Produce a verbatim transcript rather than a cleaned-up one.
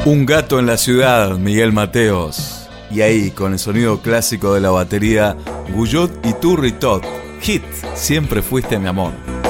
Un gato en la ciudad, Miguel Mateos. Y ahí, con el sonido clásico de la batería, Guyot y Turri Tot. Hit, siempre fuiste mi amor.